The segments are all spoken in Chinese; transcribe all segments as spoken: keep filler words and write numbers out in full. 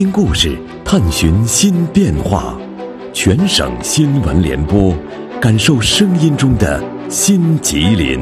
听故事，探寻新变化，全省新闻联播，感受声音中的新吉林。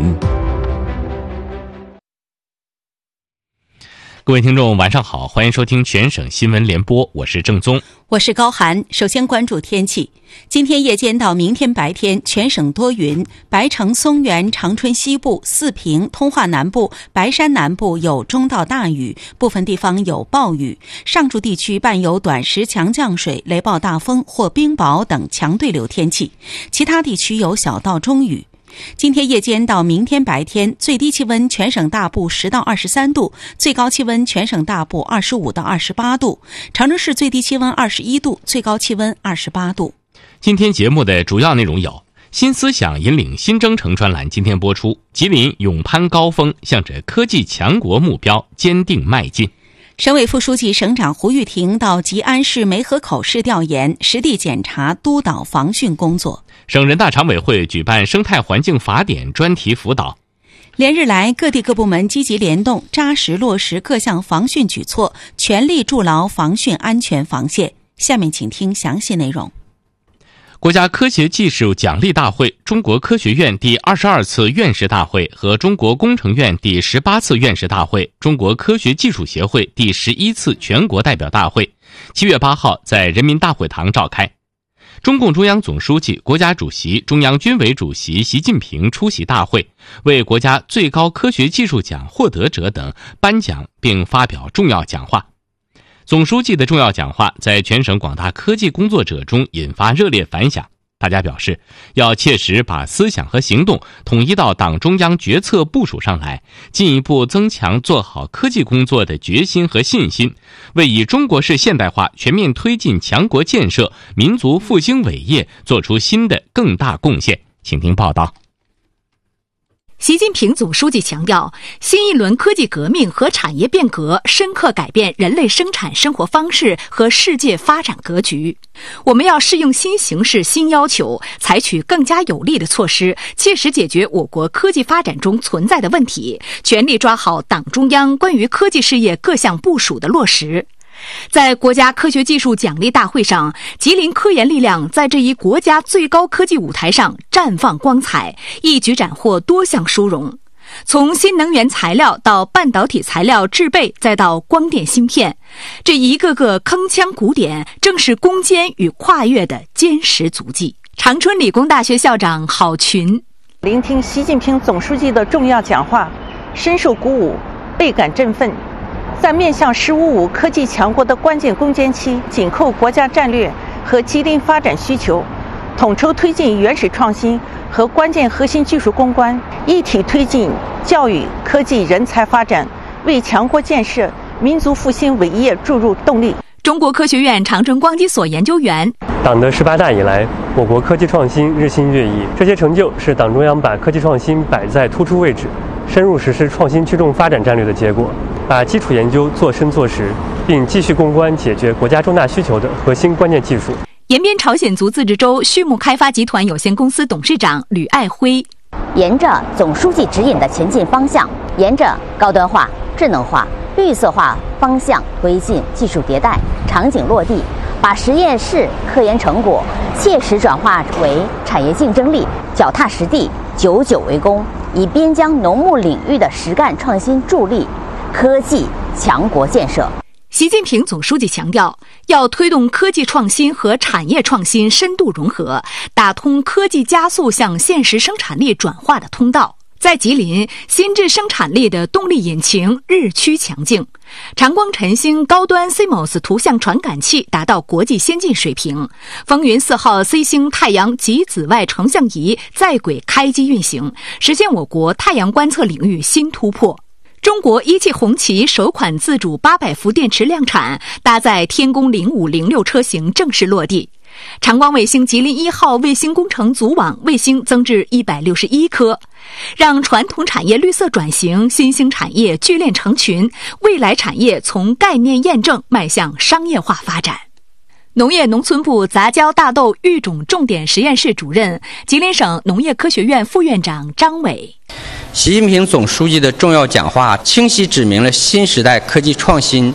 各位听众晚上好，欢迎收听全省新闻联播，我是郑宗， 我是高涵。首先关注天气，今天夜间到明天白天全省多云，白城、松原、长春西部、四平、通化南部、白山南部有中到大雨，部分地方有暴雨，上述地区伴有短时强降水、雷暴大风或冰雹等强对流天气，其他地区有小到中雨。今天夜间到明天白天，最低气温全省大部十到二十三度，最高气温全省大部二十五到二十八度。长春市最低气温二十一度，最高气温二十八度。 今天节目的主要内容有：新思想引领新征程专栏今天播出，吉林勇攀高峰，向着科技强国目标坚定迈进。 省委副书记、省长胡玉婷到吉安市梅河口市调研，实地检查督导防汛工作。 省人大常委会举办生态环境法典专题辅导。 连日来，各地各部门积极联动，扎实落实各项防汛举措，全力筑牢防汛安全防线。下面请听详细内容。 国家科学技术奖励大会、中国科学院第二十二次院士大会和中国工程院第十八次院士大会、中国科学技术协会第十一次全国代表大会，七月八号在人民大会堂召开。中共中央总书记、国家主席、中央军委主席习近平出席大会，为国家最高科学技术奖获得者等颁奖并发表重要讲话。总书记的重要讲话在全省广大科技工作者中引发热烈反响。大家表示，要切实把思想和行动统一到党中央决策部署上来，进一步增强做好科技工作的决心和信心，为以中国式现代化全面推进强国建设、民族复兴伟业做出新的更大贡献。请听报道。 习近平总书记强调，新一轮科技革命和产业变革深刻改变人类生产生活方式和世界发展格局。我们要适应新形势、新要求，采取更加有力的措施，切实解决我国科技发展中存在的问题，全力抓好党中央关于科技事业各项部署的落实。在国家科学技术奖励大会上，吉林科研力量在这一国家最高科技舞台上绽放光彩，一举斩获多项殊荣。从新能源材料到半导体材料制备，再到光电芯片，这一个个铿锵鼓点正是攻坚与跨越的坚实足迹。长春理工大学校长郝群： 聆听习近平总书记的重要讲话，深受鼓舞，倍感振奋。在面向“十五五”科技强国的关键攻坚期，紧扣国家战略和吉林发展需求，统筹推进原始创新和关键核心技术攻关，一体推进教育、科技、人才发展，为强国建设、民族复兴伟业注入动力。 中国科学院长春光机所研究员： 党的十八大以来，我国科技创新日新月异，这些成就是党中央把科技创新摆在突出位置，深入实施创新驱动发展战略的结果，把基础研究做深做实，并继续攻关解决国家重大需求的核心关键技术。 延边朝鲜族自治州畜牧开发集团有限公司董事长吕爱辉： 沿着总书记指引的前进方向，沿着高端化、智能化、绿色化方向推进技术迭代、场景落地，把实验室科研成果切实转化为产业竞争力，脚踏实地、久久为功，以边疆农牧领域的实干创新助力科技强国建设。 习近平总书记强调，要推动科技创新和产业创新深度融合，打通科技加速向现实生产力转化的通道。在吉林，新质生产力的动力引擎日趋强劲，长光晨星高端 C M O S 图像传感器达到国际先进水平，风云四号 C 星太阳极紫外成像仪在轨开机运行，实现我国太阳观测领域新突破。中国一汽红旗首款自主八百伏电池量产，搭载天宫零五零六车型正式落地。长光卫星吉林一号卫星工程组网卫星增至一百六十一颗，让传统产业绿色转型，新兴产业聚链成群，未来产业从概念验证迈向商业化发展。农业农村部杂交大豆育种重点实验室主任、吉林省农业科学院副院长张伟。 习近平总书记的重要讲话清晰指明了新时代科技创新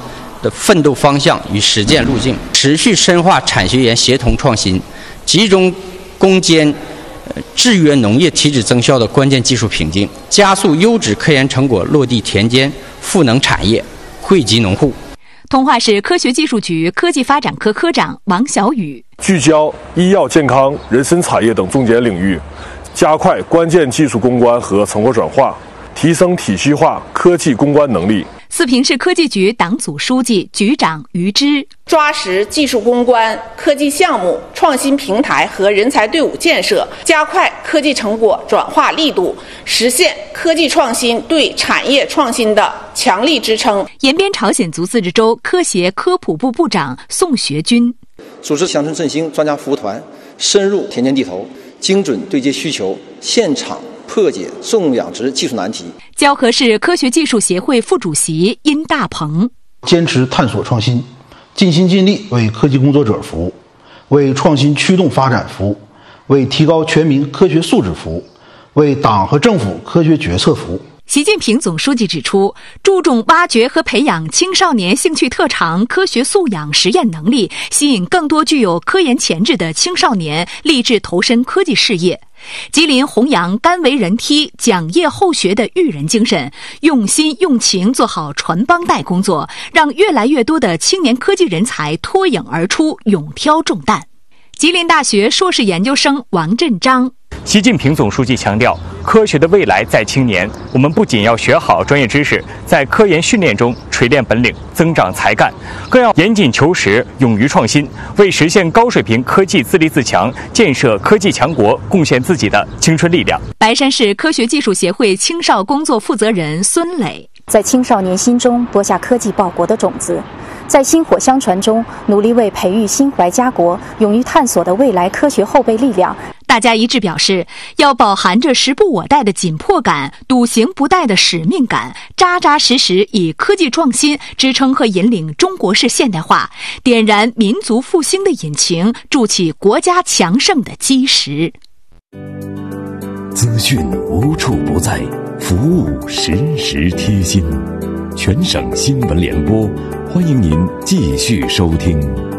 的奋斗方向与实践路径，持续深化产学研协同创新，集中攻坚呃制约农业提质增效的关键技术瓶颈，加速优质科研成果落地田间，赋能产业，惠及农户。 通化市科学技术局科技发展科科长王小雨： 聚焦医药健康、人参产业等重点领域，加快关键技术攻关和成果转化，提升体系化科技攻关能力。 四平市科技局党组书记、局长于之： 抓实技术攻关、科技项目、创新平台和人才队伍建设，加快科技成果转化力度，实现科技创新对产业创新的强力支撑。 延边朝鲜族自治州科协科普部部长宋学军： 组织乡村振兴专家服务团，深入田间地头，精准对接需求，现场破解种养殖技术难题。 蛟河市科学技术协会副主席殷大鹏： 坚持探索创新，尽心尽力为科技工作者服务，为创新驱动发展服务，为提高全民科学素质服务，为党和政府科学决策服务。 习近平总书记指出，注重挖掘和培养青少年兴趣特长、科学素养、实验能力，吸引更多具有科研潜质的青少年立志投身科技事业。吉林弘扬甘为人梯、讲业后学的育人精神，用心用情做好传帮带工作，让越来越多的青年科技人才脱颖而出，勇挑重担。吉林大学硕士研究生王振章： 习近平总书记强调，科学的未来在青年。我们不仅要学好专业知识，在科研训练中锤炼本领、增长才干，更要严谨求实、勇于创新，为实现高水平科技自立自强、建设科技强国贡献自己的青春力量。 白山市科学技术协会青少工作负责人孙磊： 在青少年心中播下科技报国的种子，在薪火相传中努力为培育心怀家国、勇于探索的未来科学后备力量。 大家一致表示，要饱含着时不我待的紧迫感、笃行不怠的使命感，扎扎实实以科技创新支撑和引领中国式现代化，点燃民族复兴的引擎，筑起国家强盛的基石。 资讯无处不在，服务时时贴心。全省新闻联播，欢迎您继续收听。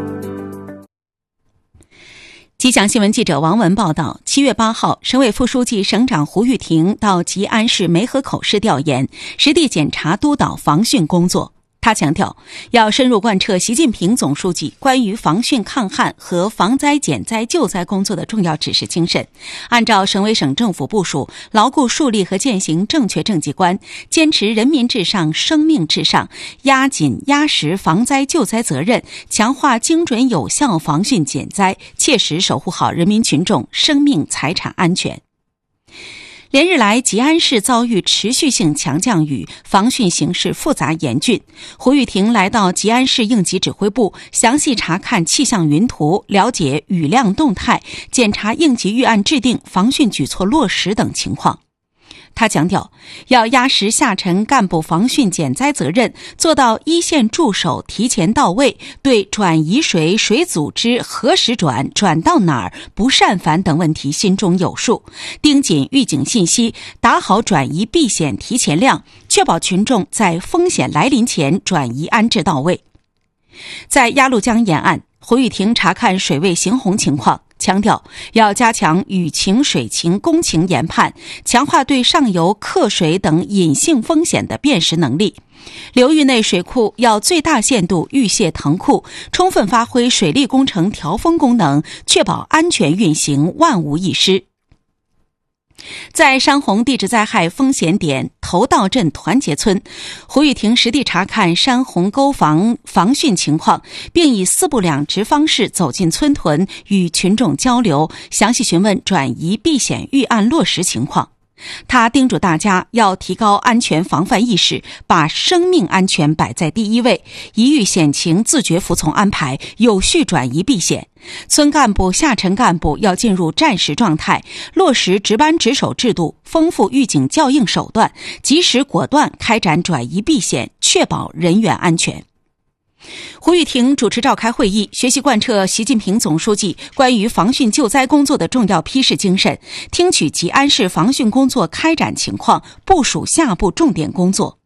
吉祥新闻记者王文报道，七月八号，省委副书记、省长胡玉婷到吉安市梅河口市调研，实地检查督导防汛工作。他强调，要深入贯彻习近平总书记关于防汛抗旱和防灾减灾救灾工作的重要指示精神，按照省委省政府部署，牢固树立和践行正确政绩观，坚持人民至上、生命至上，压紧压实防灾救灾责任，强化精准有效防汛减灾，切实守护好人民群众生命财产安全。连日来，吉安市遭遇持续性强降雨，防汛形势复杂严峻。胡玉婷来到吉安市应急指挥部，详细查看气象云图，了解雨量动态，检查应急预案制定、防汛举措落实等情况。他强调，要压实下沉干部防汛减灾责任，做到一线驻守提前到位，对转移水、水组织何时转、转到哪儿、不善返等问题心中有数，盯紧预警信息，打好转移避险提前量，确保群众在风险来临前转移安置到位。在鸭绿江沿岸，胡玉婷查看水位行洪情况，强调要加强雨情、水情、工情研判，强化对上游客水等隐性风险的辨识能力。流域内水库要最大限度预泄腾库，充分发挥水利工程调峰功能，确保安全运行，万无一失。在山洪地质灾害风险点头道镇团结村，胡玉婷实地查看山洪沟防防汛情况，并以四部两直方式走进村屯，与群众交流，详细询问转移避险预案落实情况。他叮嘱大家要提高安全防范意识，把生命安全摆在第一位，一遇险情自觉服从安排，有序转移避险。村干部、下沉干部要进入战时状态，落实值班值守制度，丰富预警校应手段，及时果断开展转移避险，确保人员安全。胡玉婷主持召开会议，学习贯彻习近平总书记关于防汛救灾工作的重要批示精神，听取吉安市防汛工作开展情况，部署下步重点工作。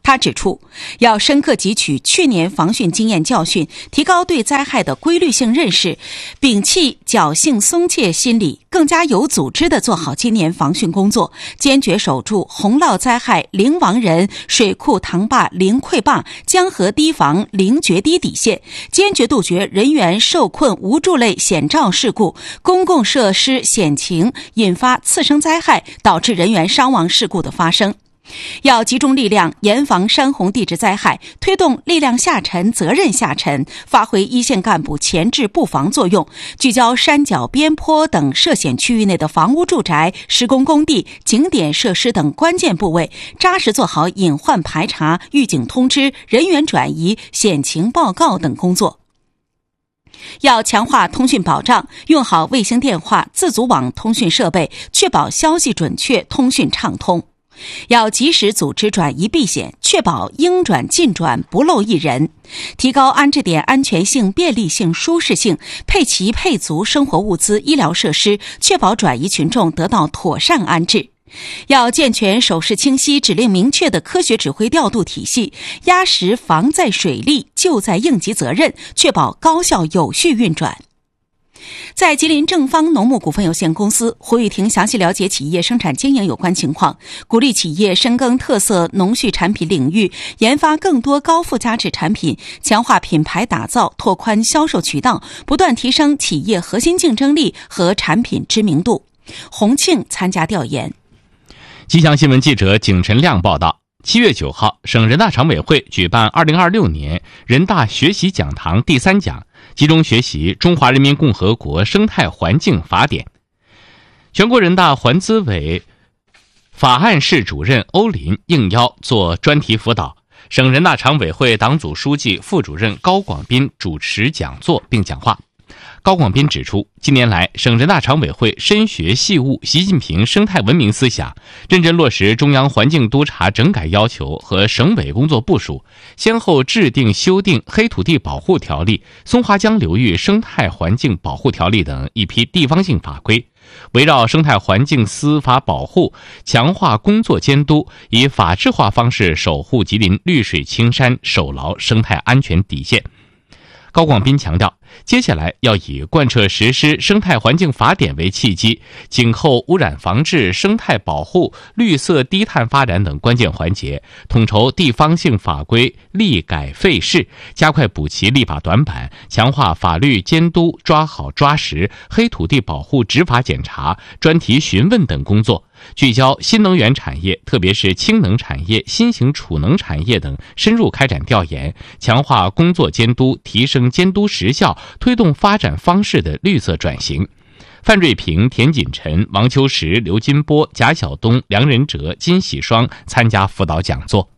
他指出，要深刻汲取去年防汛经验教训，提高对灾害的规律性认识，摒弃侥幸松懈心理，更加有组织地做好今年防汛工作，坚决守住洪涝灾害零亡人、水库塘坝零溃坝、江河堤防零决堤底线，坚决杜绝人员受困无助类险兆事故、公共设施险情引发次生灾害导致人员伤亡事故的发生。要集中力量严防山洪地质灾害，推动力量下沉、责任下沉，发挥一线干部前置布防作用，聚焦山脚边坡等涉险区域内的房屋住宅、施工工地、景点设施等关键部位，扎实做好隐患排查、预警通知、人员转移、险情报告等工作。要强化通讯保障，用好卫星电话、自组网通讯设备，确保消息准确、通讯畅通。要及时组织转移避险，确保应转尽转，不漏一人，提高安置点安全性、便利性、舒适性，配齐配足生活物资、医疗设施，确保转移群众得到妥善安置。要健全手势清晰、指令明确的科学指挥调度体系，压实防灾水利、救灾应急责任，确保高效有序运转。在吉林正方农牧股份有限公司，胡玉婷详细了解企业生产经营有关情况，鼓励企业深耕特色农畜产品领域，研发更多高附加值产品，强化品牌打造，拓宽销售渠道，不断提升企业核心竞争力和产品知名度。洪庆参加调研。 吉祥新闻记者景晨亮报道，七月九号，省人大常委会举办二零二六年人大学习讲堂第三讲，集中学习《中华人民共和国生态环境法典》。全国人大环资委法案室主任欧林应邀做专题辅导，省人大常委会党组书记、副主任高广斌主持讲座并讲话。高广斌指出，近年来，省人大常委会深学细悟习近平生态文明思想，认真落实中央环境督察整改要求和省委工作部署，先后制定修订《黑土地保护条例》、《松花江流域生态环境保护条例》等一批地方性法规，围绕生态环境司法保护，强化工作监督，以法治化方式守护吉林绿水青山，守牢生态安全底线。高广斌强调，接下来要以贯彻实施《生态环境法典》为契机，紧扣污染防治、生态保护、绿色低碳发展等关键环节，统筹地方性法规立改废释，加快补齐立法短板，强化法律监督，抓好抓实黑土地保护执法检查、专题询问等工作，聚焦新能源产业，特别是氢能产业、新型储能产业等，深入开展调研，强化工作监督，提升监督实效，推动发展方式的绿色转型。范瑞平、田锦晨、王秋实、刘金波、贾晓东、梁仁哲、金喜双参加辅导讲座。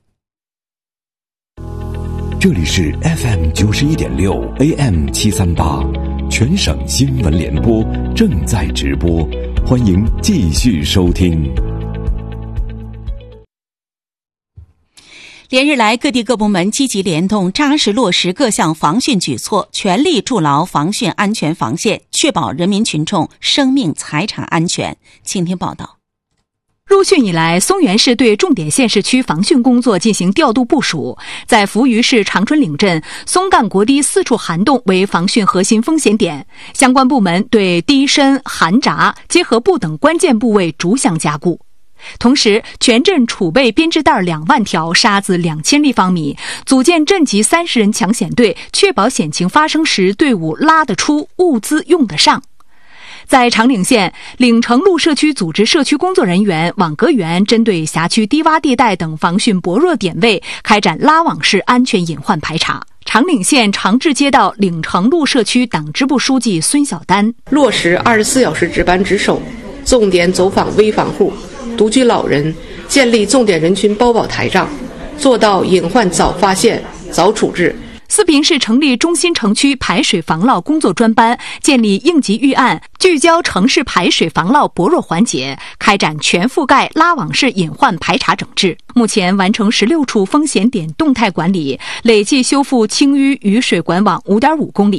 这里是 F M 九十一点六 A M 七三八，全省新闻联播正在直播，欢迎继续收听。 连日来，各地各部门积极联动，扎实落实各项防汛举措，全力筑牢防汛安全防线，确保人民群众生命财产安全。请听报道。 入汛以来，松原市对重点县市区防汛工作进行调度部署，在扶余市长春岭镇、松干国堤四处涵洞为防汛核心风险点，相关部门对堤深、涵闸、结合部等关键部位逐项加固。同时，全镇储备编织袋两万条，沙子两千立方米，组建镇级三十人抢险队，确保险情发生时队伍拉得出，物资用得上。在长岭县，岭城路社区组织社区工作人员、网格员针对辖区低洼地带等防汛薄弱点位，开展拉网式安全隐患排查。长岭县长治街道岭城路社区党支部书记孙小丹落实二十四小时值班值守，重点走访危房户、独居老人，建立重点人群包保台账，做到隐患早发现、早处置。 四平市成立中心城区排水防涝工作专班，建立应急预案，聚焦城市排水防涝薄弱环节，开展全覆盖拉网式隐患排查整治。目前完成十六处风险点动态管理，累计修复清淤雨水管网 五点五公里。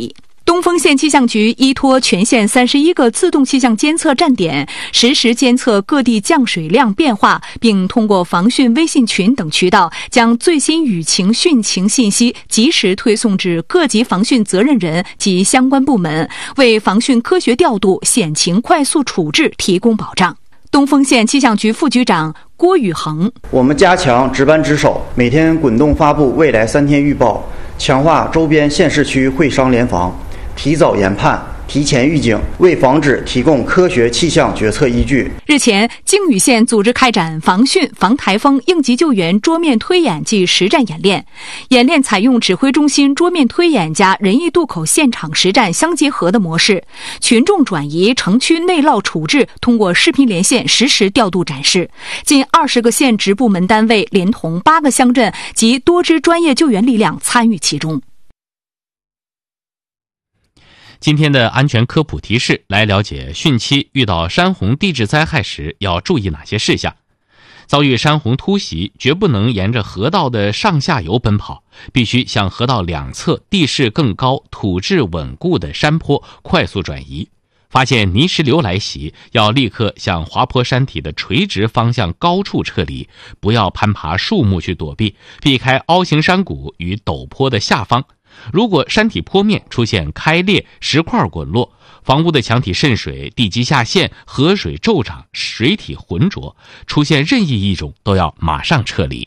东丰县气象局依托全县三十一个自动气象监测站点，实时监测各地降水量变化，并通过防汛微信群等渠道，将最新雨情、汛情信息及时推送至各级防汛责任人及相关部门，为防汛科学调度、险情快速处置提供保障。东丰县气象局副局长郭宇恒： 我们加强值班值守，每天滚动发布未来三天预报，强化周边县市区会商联防，提早研判，提前预警，为防止提供科学气象决策依据。 日前，靖宇县组织开展防汛、防台风、应急救援桌面推演暨实战演练。演练采用指挥中心桌面推演加仁义渡口现场实战相结合的模式，群众转移、城区内涝处置通过视频连线实时调度展示。近二十个县直部门单位连同八个乡镇及多支专业救援力量参与其中。 今天的安全科普提示，来了解汛期遇到山洪地质灾害时要注意哪些事项。遭遇山洪突袭，绝不能沿着河道的上下游奔跑，必须向河道两侧地势更高、土质稳固的山坡快速转移。发现泥石流来袭，要立刻向滑坡山体的垂直方向高处撤离，不要攀爬树木去躲避，避开凹形山谷与陡坡的下方。如果山体坡面出现开裂、石块滚落，房屋的墙体渗水、地基下陷、河水骤涨、水体浑浊，出现任意一种都要马上撤离。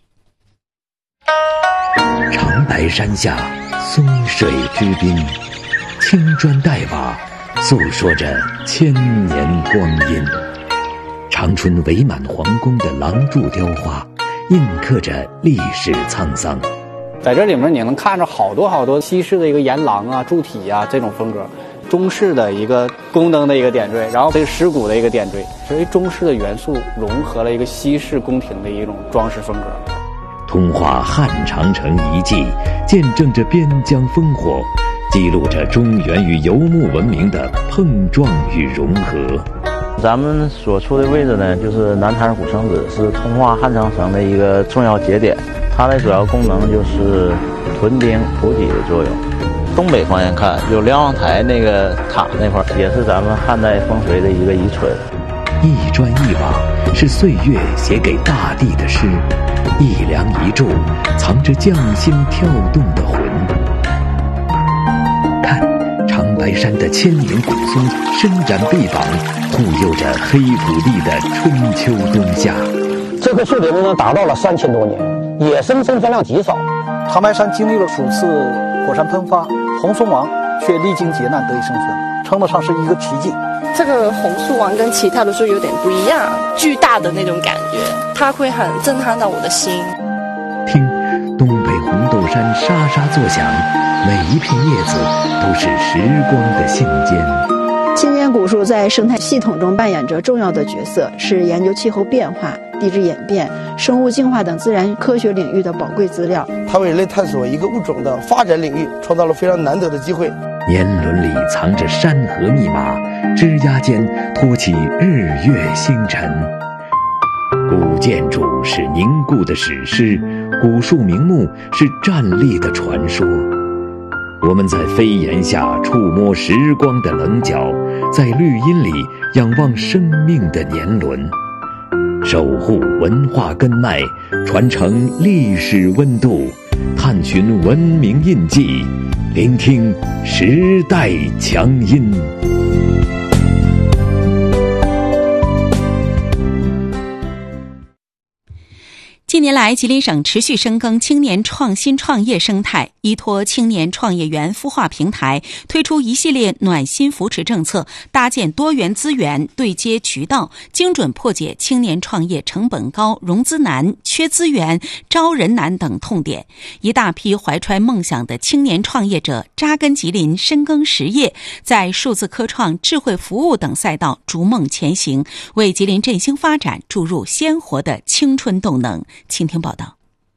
长白山下，松水之滨，青砖黛瓦，诉说着千年光阴。长春围满皇宫的廊柱雕花，印刻着历史沧桑。 在这里面你能看着好多好多西式的一个檐廊啊、柱体啊这种风格，中式的一个宫灯的一个点缀，然后这个石鼓的一个点缀，所以中式的元素融合了一个西式宫廷的一种装饰风格。 通话汉长城遗迹，见证着边疆烽火，记录着中原与游牧文明的碰撞与融合。 咱们所处的位置呢，就是南坛古城址，是通化汉长城的一个重要节点。它的主要功能就是屯兵补给的作用。东北方向看，有瞭望台那个塔那块，也是咱们汉代风水的一个遗存。 一砖一瓦是岁月写给大地的诗，一梁一柱藏着匠心跳动的魂。看，长白山的千年古松伸展臂膀，护佑着黑土地的春秋冬夏。 这棵树龄呢达到了三千多年，野生生存量极少。 长白山经历了数次火山喷发，红松王却历经劫难得以生存，称得上是一个奇迹。 这个红树王跟其他的树有点不一样，巨大的那种感觉，它会很震撼到我的心。 听，东北红豆杉沙沙作响，每一片叶子都是时光的信笺。 千年古树在生态系统中扮演着重要的角色，是研究气候变化、地质演变、生物进化等自然科学领域的宝贵资料。 它为人类探索一个物种的发展领域创造了非常难得的机会。 年轮里藏着山河密码，枝桠间托起日月星辰。古建筑是凝固的史诗，古树名木是站立的传说。我们在飞檐下触摸时光的棱角，在绿荫里仰望生命的年轮，守护文化根脉，传承历史温度，探寻文明印记，聆听时代强音。 近年来，吉林省持续深耕青年创新创业生态，依托青年创业园孵化平台，推出一系列暖心扶持政策，搭建多元资源对接渠道，精准破解青年创业成本高、融资难、缺资源、招人难等痛点。一大批怀揣梦想的青年创业者扎根吉林，深耕实业，在数字科创、智慧服务等赛道逐梦前行，为吉林振兴发展注入鲜活的青春动能。请听报道。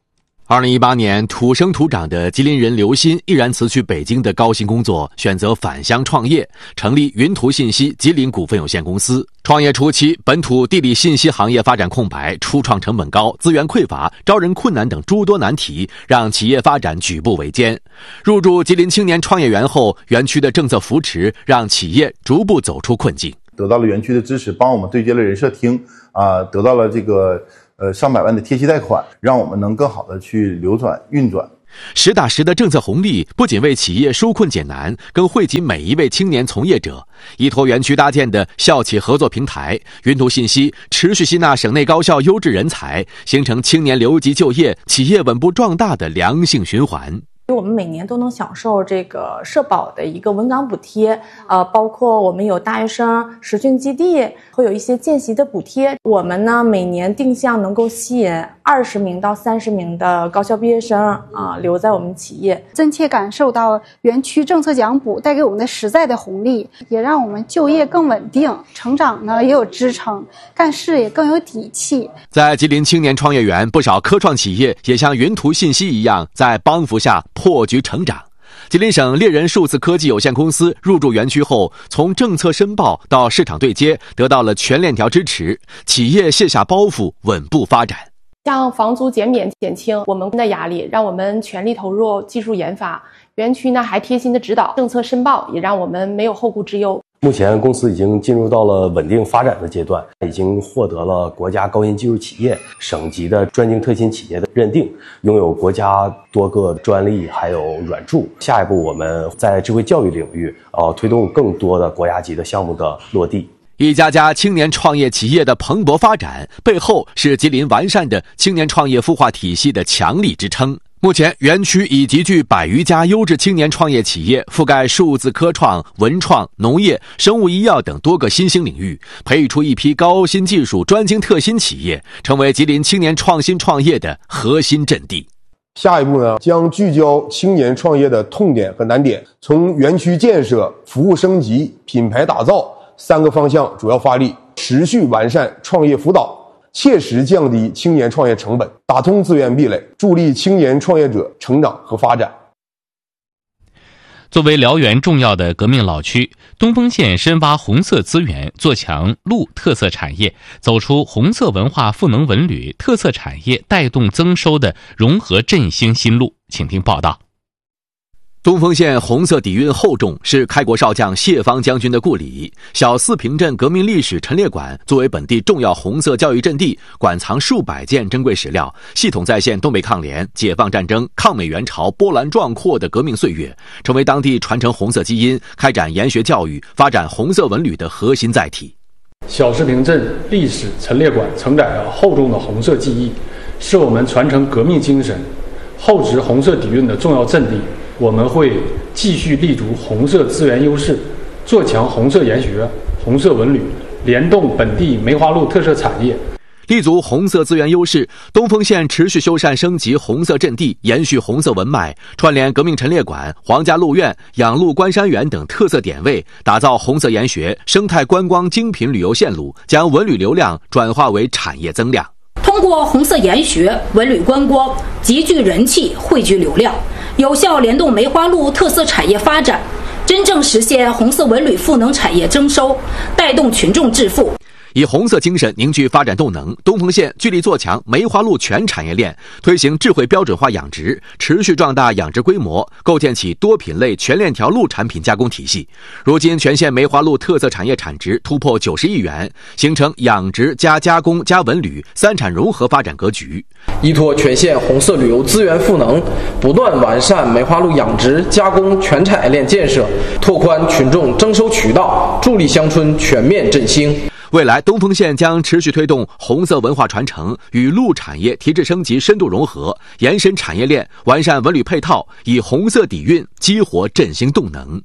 二零一八年，土生土长的吉林人刘鑫毅然辞去北京的高薪工作，选择返乡创业，成立云图信息吉林股份有限公司。创业初期，本土地理信息行业发展空白，初创成本高，资源匮乏，招人困难等诸多难题，让企业发展举步维艰。入驻吉林青年创业园后，园区的政策扶持让企业逐步走出困境。 得到了园区的支持，帮我们对接了人社厅啊，得到了这个呃上百万的贴息贷款，让我们能更好的去流转运转。 实打实的政策红利不仅为企业纾困解难，更惠及每一位青年从业者。依托园区搭建的校企合作平台云图信息，持续吸纳省内高校优质人才，形成青年留级就业、企业稳步壮大的良性循环。 我们每年都能享受这个社保的一个稳岗补贴，呃，包括我们有大学生实训基地，会有一些见习的补贴。我们呢每年定向能够吸引二十名到三十名的高校毕业生啊、呃、留在我们企业， 真切感受到园区政策奖补带给我们的实在的红利，也让我们就业更稳定，成长呢也有支撑，干事也更有底气。 在吉林青年创业园，不少科创企业也像云图信息一样，在帮扶下破局成长。吉林省猎人数字科技有限公司入驻园区后，从政策申报到市场对接，得到了全链条支持，企业卸下包袱，稳步发展。 像房租减免减轻我们的压力，让我们全力投入技术研发。园区呢还贴心的指导政策申报，也让我们没有后顾之忧。 目前公司已经进入到了稳定发展的阶段，已经获得了国家高新技术企业、省级的专精特新企业的认定，拥有国家多个专利还有软著。下一步我们在智慧教育领域呃推动更多的国家级的项目的落地。 一家家青年创业企业的蓬勃发展，背后是吉林完善的青年创业孵化体系的强力支撑。目前，园区已集聚百余家优质青年创业企业，覆盖数字科创、文创、农业、生物医药等多个新兴领域，培育出一批高新技术专精特新企业，成为吉林青年创新创业的核心阵地。 下一步呢，将聚焦青年创业的痛点和难点，从园区建设、服务升级、品牌打造三个方向主要发力，持续完善创业辅导，切实降低青年创业成本，打通资源壁垒，助力青年创业者成长和发展。 作为辽源重要的革命老区，东丰县深挖红色资源，做强陆特色产业，走出红色文化赋能文旅、特色产业带动增收的融合振兴新路。请听报道。 东丰县红色底蕴厚重，是开国少将谢芳将军的故里。小四平镇革命历史陈列馆作为本地重要红色教育阵地，馆藏数百件珍贵史料，系统再现东北抗联、解放战争、抗美援朝波澜壮阔的革命岁月，成为当地传承红色基因、开展研学教育、发展红色文旅的核心载体。 小四平镇历史陈列馆承载了厚重的红色记忆，是我们传承革命精神、厚植红色底蕴的重要阵地。我们会继续立足红色资源优势，做强红色研学、红色文旅，联动本地梅花鹿特色产业。 立足红色资源优势，东丰县持续修缮升级红色阵地，延续红色文脉，串联革命陈列馆、皇家鹿苑、养鹿观山园等特色点位，打造红色研学、生态观光精品旅游线路，将文旅流量转化为产业增量。 通过红色研学、文旅观光集聚人气、汇聚流量，有效联动梅花鹿特色产业发展，真正实现红色文旅赋能产业增收，带动群众致富。 以红色精神凝聚发展动能，东丰县聚力做强梅花鹿全产业链，推行智慧标准化养殖，持续壮大养殖规模，构建起多品类全链条鹿产品加工体系。如今，全县梅花鹿特色产业产值突破九十亿元，形成养殖加加工加文旅三产融合发展格局。 依托全县红色旅游资源赋能，不断完善梅花鹿养殖加工全产业链建设，拓宽群众征收渠道，助力乡村全面振兴。 未来，东丰县将持续推动红色文化传承与鹿产业提质升级深度融合，延伸产业链，完善文旅配套，以红色底蕴激活振兴动能。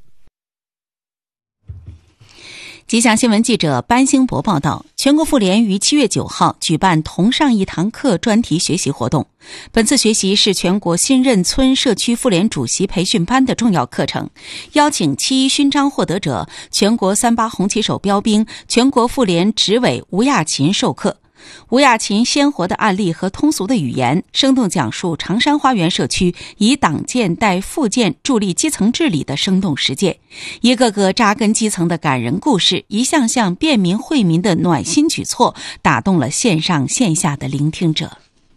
吉祥新闻记者班兴博报道，全国妇联于七月九号举办同上一堂课专题学习活动。本次学习是全国新任村社区妇联主席培训班的重要课程，邀请七一勋章获得者、全国三八红旗手标兵、全国妇联执委吴亚琴授课。 吴亚勤鲜活的案例和通俗的语言，生动讲述长山花园社区以党建带复建助力基层治理的生动实践，一个个扎根基层的感人故事，一项项便民惠民的暖心举措，打动了线上线下的聆听者。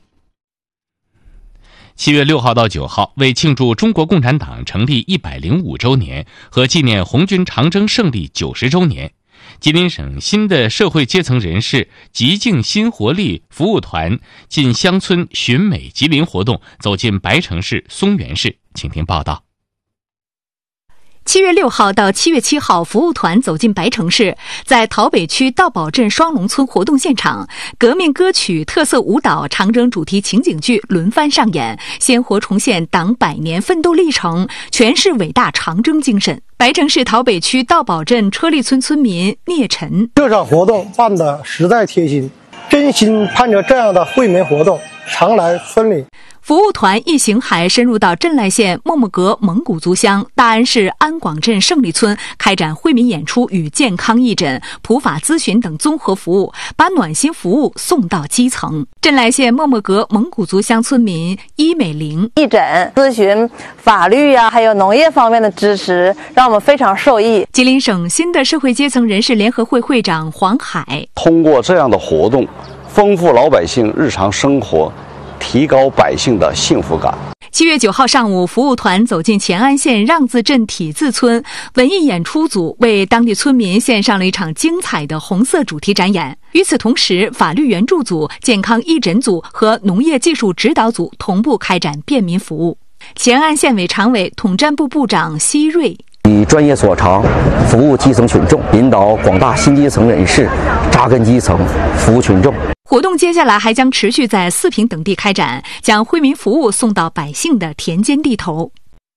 七月六号到九号，为庆祝中国共产党成立一百零五周年和纪念红军长征胜利九十周年，吉林省新的社会阶层人士极静新活力服务团进乡村寻美吉林活动走进白城市松原市，请听报道。 七月六号到七月七号，服务团走进白城市，在桃北区道堡镇双龙村活动现场，革命歌曲、特色舞蹈、长征主题情景剧轮番上演，鲜活重现党百年奋斗历程，诠释伟大长征精神。白城市桃北区道堡镇车立村村民聂晨： 这场活动办得实在贴心，真心盼着这样的惠民活动常来村里。 服务团一行还深入到镇濑县默默阁蒙古族乡、大安市安广镇胜利村，开展惠民演出与健康义诊、普法咨询等综合服务，把暖心服务送到基层。镇濑县默默阁蒙古族乡村民伊美玲： 义诊、咨询、法律呀、啊，还有农业方面的支持，让我们非常受益。 吉林省新的社会阶层人士联合会会长黄海： 通过这样的活动，丰富老百姓日常生活，提高百姓的幸福感。 七月九号上午，服务团走进乾安县让字镇体字村，文艺演出组为当地村民献上了一场精彩的红色主题展演。与此同时，法律援助组、健康义诊组和农业技术指导组同步开展便民服务。乾安县委常委、统战部部长奚瑞： 以专业所长，服务基层群众，引导广大新基层人士扎根基层，服务群众。 活动接下来还将持续在四平等地开展，将惠民服务送到百姓的田间地头。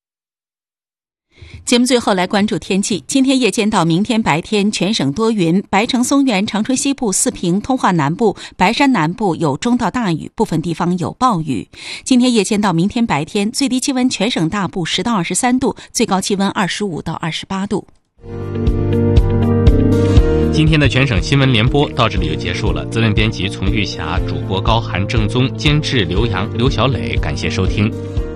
节目最后来关注天气。今天夜间到明天白天全省多云，白城、松原、长春西部、四平、通化南部、白山南部有中到大雨，部分地方有暴雨。今天夜间到明天白天最低气温全省大部十到二十三度，最高气温二十五到二十八度。 今天的全省新闻联播到这里就结束了。责任编辑丛玉霞，主播高涵、郑宗，监制刘洋、刘小磊，感谢收听。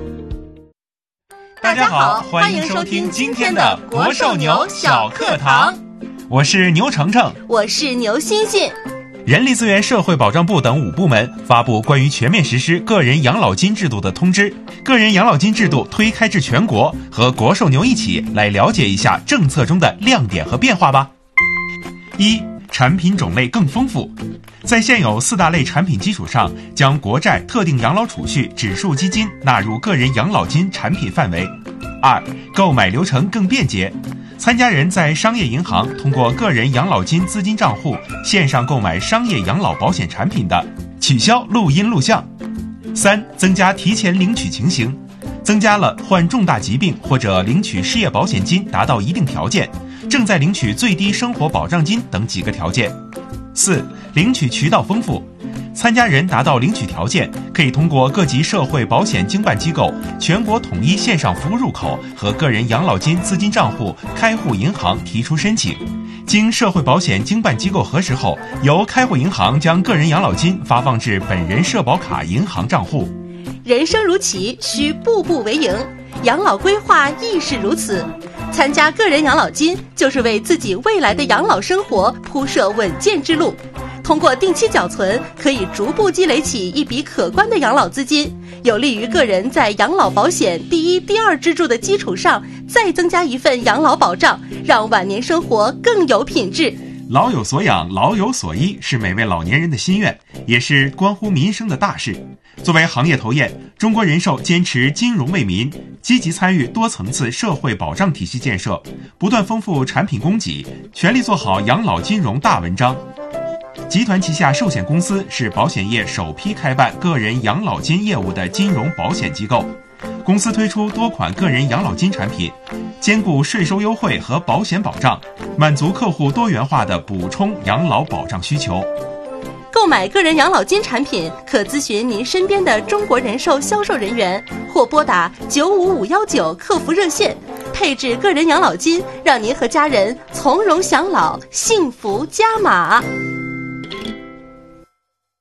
大家好，欢迎收听今天的国寿牛小课堂。我是牛程程， 我是牛欣欣。 人力资源社会保障部等五部门发布关于全面实施个人养老金制度的通知，个人养老金制度推开至全国，和国寿牛一起来了解一下政策中的亮点和变化吧。一、产品种类更丰富，在现有四大类产品基础上，将国债、特定养老储蓄、指数基金纳入个人养老金产品范围。二、购买流程更便捷，参加人在商业银行通过个人养老金资金账户线上购买商业养老保险产品的，取消录音录像。三、增加提前领取情形，增加了患重大疾病或者领取失业保险金达到一定条件，正在领取最低生活保障金等几个条件。四、领取渠道丰富，参加人达到领取条件，可以通过各级社会保险经办机构全国统一线上服务入口和个人养老金资金账户开户银行提出申请，经社会保险经办机构核实后，由开户银行将个人养老金发放至本人社保卡银行账户。 人生如棋，需步步为营，养老规划亦是如此。参加个人养老金，就是为自己未来的养老生活铺设稳健之路。通过定期缴存，可以逐步积累起一笔可观的养老资金，有利于个人在养老保险第一、第二支柱的基础上，再增加一份养老保障，让晚年生活更有品质。 老有所养，老有所依，是每位老年人的心愿，也是关乎民生的大事。作为行业头雁，中国人寿坚持金融为民，积极参与多层次社会保障体系建设，不断丰富产品供给，全力做好养老金融大文章。集团旗下寿险公司是保险业首批开办个人养老金业务的金融保险机构，公司推出多款个人养老金产品，兼顾税收优惠和保险保障，满足客户多元化的补充养老保障需求。 购买个人养老金产品，可咨询您身边的中国人寿销售人员，或拨打九五五幺九客服热线，配置个人养老金，让您和家人从容享老，幸福加码。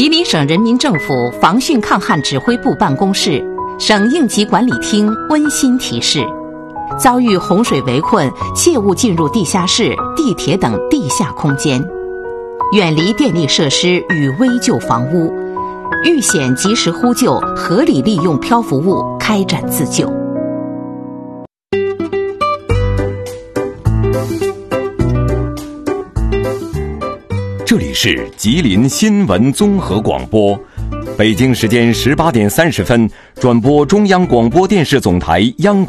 吉林省人民政府防汛抗旱指挥部办公室、省应急管理厅温馨提示：遭遇洪水围困，切勿进入地下室、地铁等地下空间，远离电力设施与危旧房屋，遇险及时呼救，合理利用漂浮物开展自救。 这里是吉林新闻综合广播，北京时间十八点三十分，转播中央广播电视总台央广。